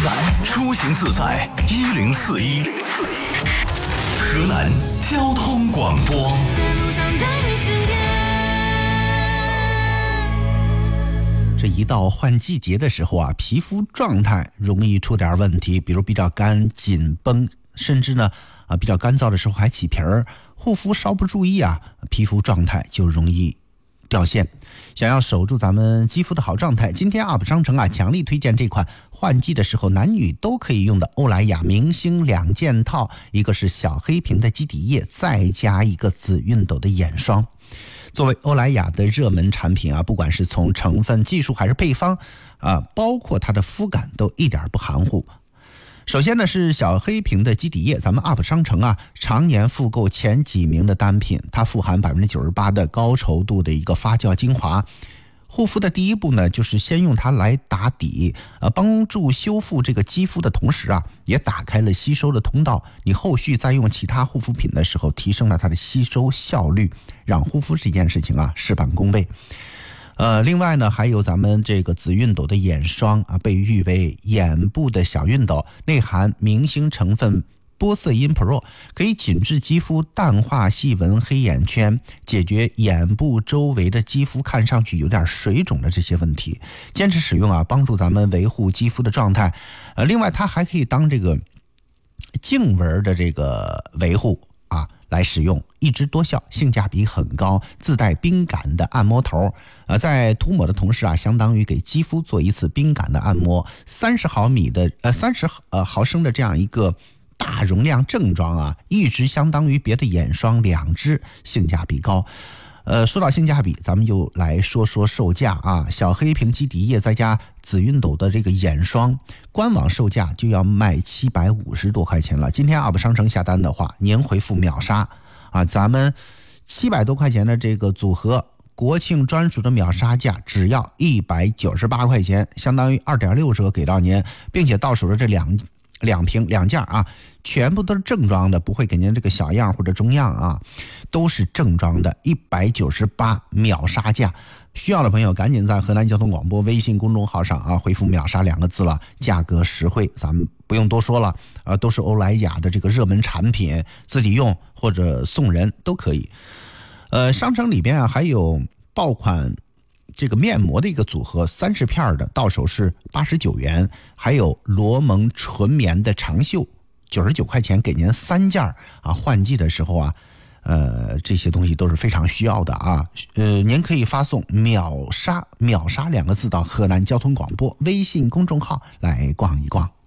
出行自在1041，河南交通广播。 这一到换季节的时候啊，皮肤状态容易出点问题，比如比较干、紧绷，甚至呢比较干燥的时候还起皮儿。护肤稍不注意啊，皮肤状态就容易掉线。想要守住咱们肌肤的好状态，今天 UP 商城啊强力推荐这款换季的时候男女都可以用的欧莱雅明星2件套，一个是小黑瓶的基底液，再加一个紫熨斗的眼霜。作为欧莱雅的热门产品啊，不管是从成分、技术还是配方包括它的肤感都一点不含糊。首先呢是小黑瓶的基底液，咱们 UP 商城啊常年复购前几名的单品，它富含 98% 的高稠度的一个发酵精华。护肤的第一步呢，就是先用它来打底，帮助修复这个肌肤的同时啊，也打开了吸收的通道。你后续再用其他护肤品的时候，提升了它的吸收效率，让护肤这件事情啊事半功倍。另外呢，还有咱们这个紫熨斗的眼霜啊，被誉为眼部的小熨斗，内含明星成分玻色因 Pro， 可以紧致肌肤，淡化细纹、黑眼圈，解决眼部周围的肌肤看上去有点水肿的这些问题。坚持使用啊，帮助咱们维护肌肤的状态。另外它还可以当这个颈纹的这个维护来使用，一支多效，性价比很高，自带冰感的按摩头。在涂抹的同时啊，相当于给肌肤做一次冰感的按摩。30毫升的这样一个大容量正装啊，一支相当于别的眼霜2支，性价比高。说到性价比，咱们就来说说售价啊。小黑瓶基底液再加紫熨斗的这个眼霜，官网售价就要卖750多块钱了。今天 UP 商城下单的话，您回复秒杀啊，咱们700多块钱的这个组合，国庆专属的秒杀价只要198块钱，相当于2.6折给到您，并且到手的这两瓶2件啊，全部都是正装的，不会给您这个小样或者中样啊，都是正装的，198秒杀价。需要的朋友赶紧在河南交通广播微信公众号上啊回复秒杀2个字了，价格实惠，咱们不用多说了，都是欧莱雅的这个热门产品，自己用或者送人都可以。商城里边啊还有爆款这个面膜的一个组合，30片的，到手是89元，还有罗蒙纯棉的长袖，99块钱给您3件啊。换季的时候啊，这些东西都是非常需要的啊。您可以发送秒杀2个字到河南交通广播微信公众号来逛一逛。